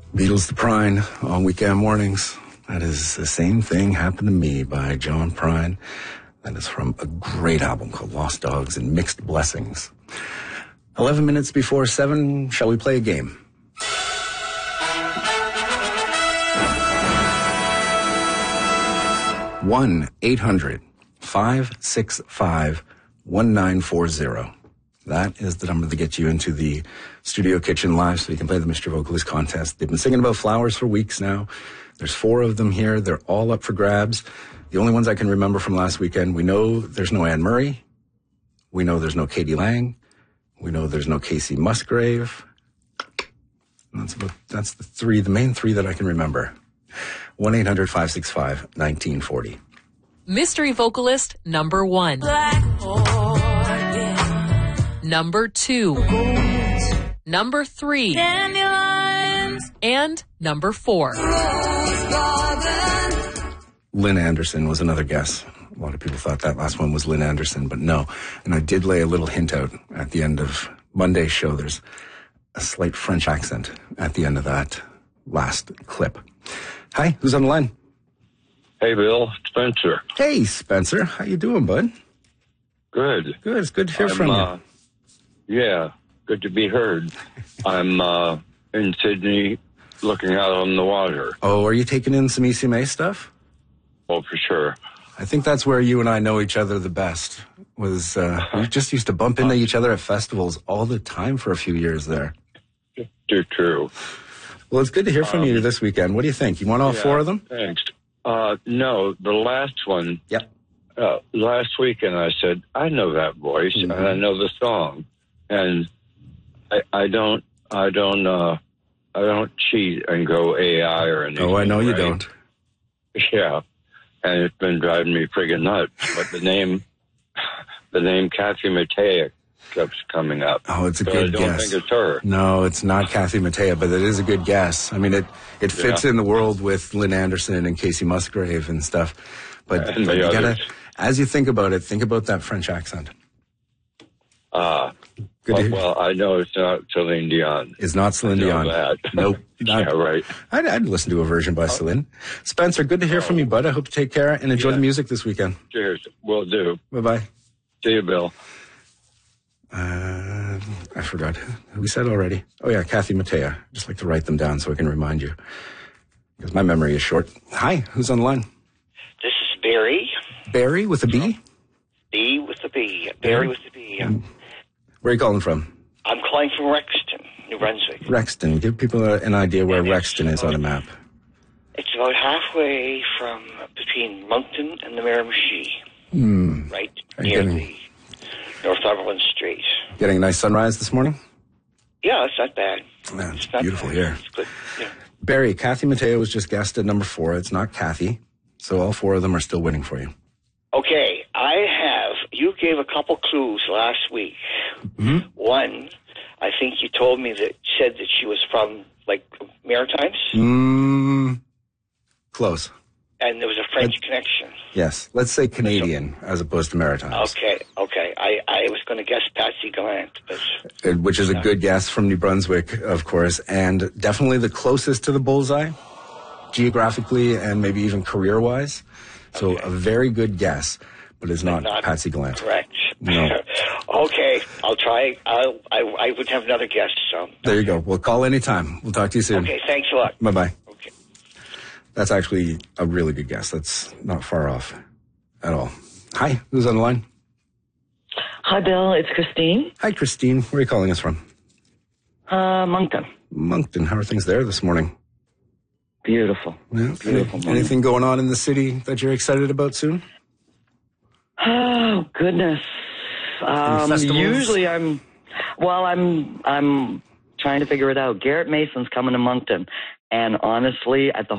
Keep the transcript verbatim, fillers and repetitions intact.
Beatles to Prine on weekend mornings. That is The Same Thing Happened to Me by John Prine. That is from a great album called Lost Dogs and Mixed Blessings. Eleven minutes before seven, shall we play a game? one eight hundred five six five one nine four zero. That is the number to get you into the studio kitchen live so you can play the Mister Vocalist contest. They've been singing about flowers for weeks now. There's four of them here. They're all up for grabs. The only ones I can remember from last weekend, we know there's no Anne Murray. We know there's no Katie Lang. We know there's no Casey Musgrave. And that's about, that's the three, the main three that I can remember. one eight hundred five six five one nine four zero. Mystery vocalist number one. Yeah. Number two. Number three. Dandelions. And number four. Lynn Anderson was another guess. A lot of people thought that last one was Lynn Anderson, but no. And I did lay a little hint out at the end of Monday's show. There's a slight French accent at the end of that last clip. Hi, who's on the line? Hey, Bill. Spencer. Hey, Spencer. How you doing, bud? Good. Good. It's good to hear I'm, from uh, you. Yeah, good to be heard. I'm uh, in Sydney looking out on the water. Oh, are you taking in some E C M A stuff? Oh, for sure. I think that's where you and I know each other the best. Was uh, we just used to bump into each other at festivals all the time for a few years there. True, true. Well, it's good to hear from um, you this weekend. What do you think? You want all yeah, four of them? Thanks. Uh, no, the last one. Yep. Uh, last weekend I said, I know that voice mm-hmm. and I know the song. And I, I don't, I don't, uh, I don't cheat and go A I or anything. Oh, I know you right? don't. Yeah. And it's been driving me friggin' nuts. But the name, the name Kathy Mattea keeps coming up. Oh, it's a so good guess. I don't think it's her. No, it's not Kathy Mattea, but it is a good guess. I mean, it, it fits yeah. in the world with Lynn Anderson and Casey Musgrave and stuff. But, and but you others. gotta, as you think about it, think about that French accent. Ah. Uh, well, well, I know it's not Celine Dion. It's not Celine Dion. That. Nope. Not, yeah, right. I'd, I'd listen to a version by oh. Celine. Spencer, good to hear oh. from you, bud. I hope you take care and enjoy yeah. the music this weekend. Cheers. Will do. Bye-bye. See you, Bill. Uh, I forgot. We said already. Oh, yeah, Kathy Mattea. Just like to write them down so I can remind you. Because my memory is short. Hi, who's on the line? This is Barry. Barry with a B? B with a B. Barry with a B. Um, where are you calling from? I'm calling from Rexton, New Brunswick. Rexton. Give people a, an idea where yeah, Rexton is on a map. It's about halfway from between Moncton and the Miramichi. Mm. Right near getting, the Northumberland Strait. Getting a nice sunrise this morning? Yeah, it's not bad. Man, it's, it's not beautiful bad. here. It's good. Yeah. Barry, Kathy Mattea was just guessed at number four. It's not Kathy. So all four of them are still winning for you. Okay, I have. You gave a couple clues last week. Mm-hmm. One, I think you told me that said that she was from like Maritimes. Mm, close. And there was a French Let's, connection. Yes, let's say Canadian so, as opposed to Maritimes. Okay, okay. I, I was going to guess Patsy Gallant, but which is a good guess from New Brunswick, of course, and definitely the closest to the bullseye, geographically and maybe even career-wise. So okay. a very good guess, but it's not, not Patsy Gallant. Correct. No. Okay, I'll try. I'll, I I would have another guess. So there you go. We'll call anytime. We'll talk to you soon. Okay, thanks a lot. Bye-bye. Okay. That's actually a really good guess. That's not far off at all. Hi, who's on the line? Hi, Bill. It's Christine. Hi, Christine. Where are you calling us from? Uh, Moncton. Moncton. How are things there this morning? Beautiful. Yeah, Beautiful. Any, anything going on in the city that you're excited about soon? Oh, goodness. Um, usually I'm, well, I'm, I'm trying to figure it out. Garrett Mason's coming to Moncton. And honestly, at the